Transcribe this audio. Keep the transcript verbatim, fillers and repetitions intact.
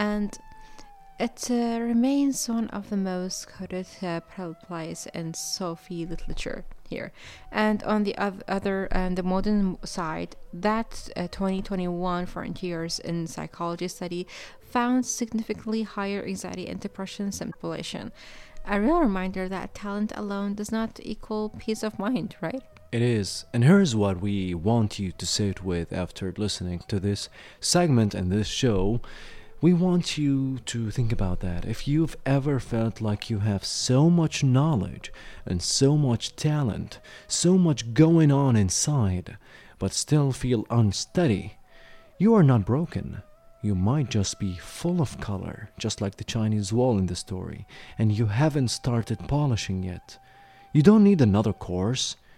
and it uh, remains one of the most quoted uh, plays in Sufi literature here. And on the oth- other and the modern side, that uh, twenty twenty-one Frontiers in Psychology study found significantly higher anxiety and depression population. A real reminder that talent alone does not equal peace of mind, right? It is, and here's what we want you to sit with after listening to this segment and this show. We want you to think about that. If you've ever felt like you have so much knowledge and so much talent, so much going on inside, but still feel unsteady, you are not broken. You might just be full of color, just like the Chinese wall in the story, and you haven't started polishing yet. You don't need another course.